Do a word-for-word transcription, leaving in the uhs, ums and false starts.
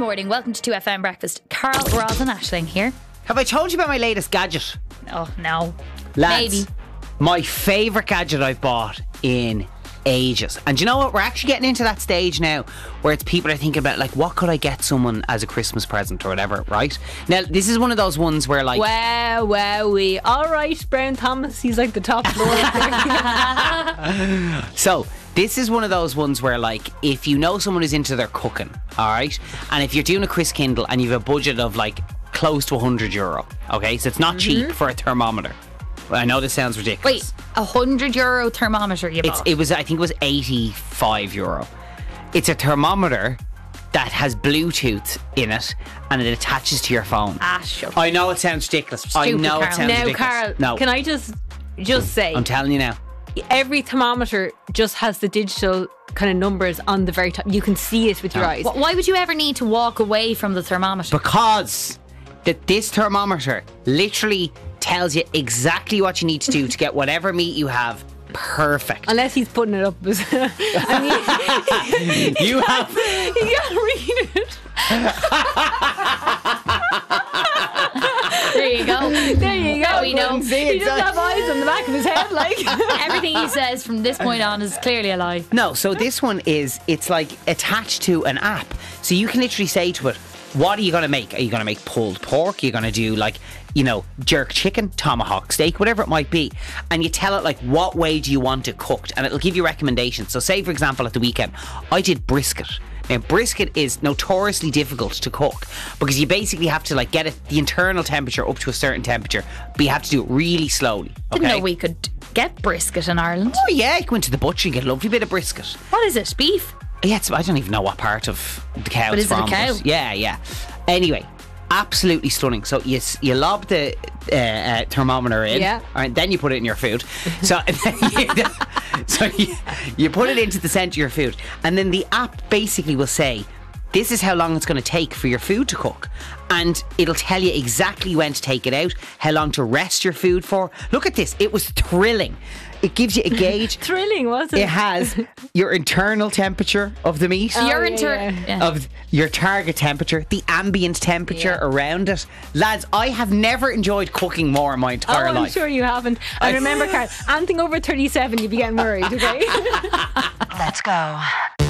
morning. Welcome to two F M Breakfast. Carl, Roz and Aisling here. Have I told you about my latest gadget? Oh, no. Lads, Maybe. my favourite gadget I've bought in ages. And do you know what? We're actually getting into that stage now where it's people are thinking about, like, what could I get someone as a Christmas present or whatever, right? Now, this is one of those ones where, like... Wow, wow, we. All right, Brown Thomas, he's like the top floor. So... this is one of those ones where, like, if you know someone who's into their cooking, alright, and if you're doing a Chris Kindle and you have a budget of, like, close to one hundred euro, okay, so it's not Mm-hmm. cheap for a thermometer. Well, I know this sounds ridiculous. Wait, a hundred euro thermometer you It's, bought? it was, I think it was eighty-five euro. It's a thermometer that has Bluetooth in it and it attaches to your phone. Ah, shut I know it sounds ridiculous. I Stupid, know Carl. it sounds Now, ridiculous. Carl, no, can I just just say, I'm telling you now. every thermometer just has the digital kind of numbers on the very top. You can see it with your No. eyes. Wh- Why would you ever need to walk away from the thermometer? Because that this thermometer literally tells you exactly what you need to do to get whatever meat you have perfect. Unless he's putting it up. I mean, You have you can't read it. There you go. There you go. We know. He doesn't have eyes on the back of his head, like. Everything he says from this point on is clearly a lie. No, so this one is, it's like attached to an app. So you can literally say to it, what are you going to make? Are you going to make pulled pork? Are you going to do, like, you know, jerk chicken, tomahawk steak, whatever it might be. And you tell it, like, what way do you want it cooked? And it'll give you recommendations. So say, for example, at the weekend, I did brisket. Now, brisket is notoriously difficult to cook because you basically have to, like, get it, the internal temperature up to a certain temperature, but you have to do it really slowly. Okay? Didn't know we could get brisket in Ireland. Oh, yeah, you go into the butcher and get a lovely bit of brisket. What is it? Beef? Yeah, it's, I don't even know what part of the cow But it's is it a from. cow? but yeah, yeah. Anyway, absolutely stunning. So you s- you lob the uh, uh, thermometer in, Yeah. all right, then you put it in your food. So, you, so you, you put it into the centre of your food, and then the app basically will say, this is how long it's going to take for your food to cook. And it'll tell you exactly when to take it out, how long to rest your food for. Look at this. It was thrilling. It gives you a gauge. Thrilling, wasn't it? It has your internal temperature of the meat. Oh, Your yeah, inter- yeah. yeah. Of your target temperature, the ambient temperature Yeah. around it. Lads, I have never enjoyed cooking more in my Oh, entire I'm life. sure you haven't. And I- remember, Carl, anything over thirty-seven, you'd be getting worried, okay? Let's go.